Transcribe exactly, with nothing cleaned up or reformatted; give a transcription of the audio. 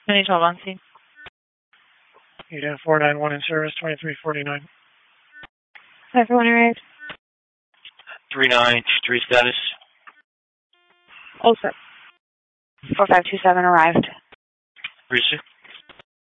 twenty twelve on scene. U D A four nine one in service, twenty-three forty-nine. five four one arrived. three nine two three status. Oh, sir. four five two seven arrived. Three six.